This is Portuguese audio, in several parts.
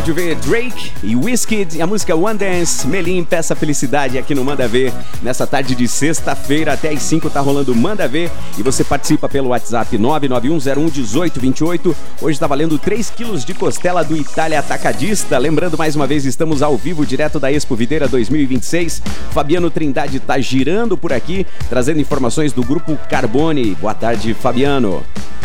de ver Drake e Wizkid e a música One Dance. Melim, peça felicidade aqui no Manda Ver. Nessa tarde de sexta-feira até às 5 tá rolando Manda Ver e você participa pelo WhatsApp 991011828. Hoje tá valendo 3 quilos de costela do Itália Atacadista. Lembrando mais uma vez, estamos ao vivo direto da Expo Videira 2026. Fabiano Trindade tá girando por aqui, trazendo informações do Grupo Carbone. Boa tarde, Fabiano.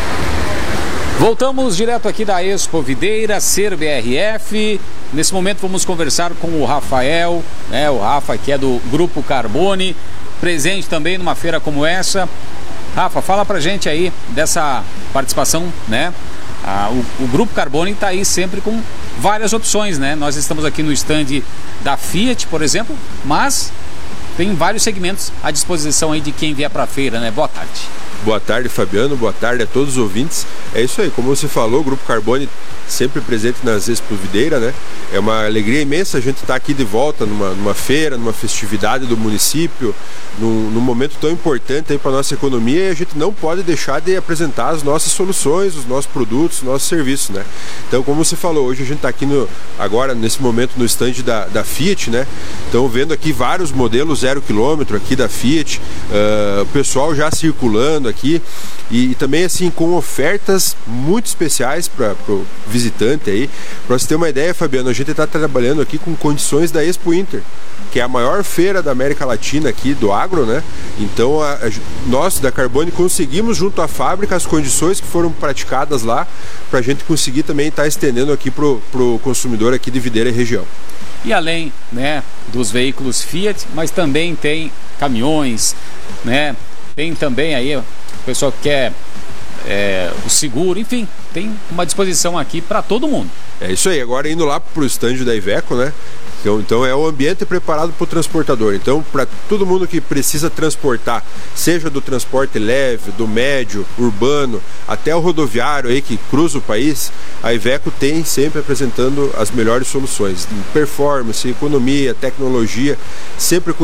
Voltamos direto aqui da Expo Videira, Ser BRF. Nesse momento vamos conversar com o Rafael, né? O Rafa, que é do Grupo Carbone, presente também numa feira como essa. Rafa, fala pra gente aí dessa participação, né? O Grupo Carbone está aí sempre com várias opções, né? Nós estamos aqui no stand da Fiat, por exemplo, mas tem vários segmentos à disposição aí de quem vier pra feira, né? Boa tarde. Boa tarde, Fabiano. Boa tarde a todos os ouvintes. É isso aí, como você falou, o Grupo Carbone sempre presente nas Expo Videira, né? É uma alegria imensa a gente estar aqui de volta numa feira, numa festividade do município, num momento tão importante aí para a nossa economia, e a gente não pode deixar de apresentar as nossas soluções, os nossos produtos, os nossos serviços, né? Então, como você falou, hoje a gente está aqui agora, nesse momento, no stand da Fiat, né? Então, vendo aqui vários modelos 0 km aqui da Fiat, o pessoal já circulando aqui e também assim com ofertas muito especiais para o visitante aí. Para você ter uma ideia, Fabiano, a gente está trabalhando aqui com condições da Expo Inter, que é a maior feira da América Latina aqui do agro, né? Então nós da Carbone conseguimos junto à fábrica as condições que foram praticadas lá para a gente conseguir também estar estendendo aqui pro consumidor aqui de Videira e região. E além, né, dos veículos Fiat, mas também tem caminhões, né? Tem também aí o pessoal que quer o seguro, enfim, tem uma disposição aqui para todo mundo. É isso aí, agora indo lá para o stand da Iveco, né? Então é o ambiente preparado para o transportador. Então, para todo mundo que precisa transportar, seja do transporte leve, do médio, urbano, até o rodoviário aí que cruza o país, a Iveco tem sempre apresentando as melhores soluções. Performance, economia, tecnologia, sempre com